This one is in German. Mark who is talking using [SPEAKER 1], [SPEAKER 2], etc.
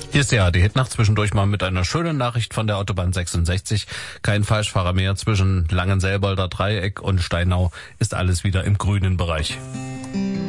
[SPEAKER 1] Hier ist die Hitnacht, zwischendurch mal mit einer schönen Nachricht von der Autobahn 66. Kein Falschfahrer mehr zwischen Langenselbolder Dreieck und Steinau, ist alles wieder im grünen Bereich.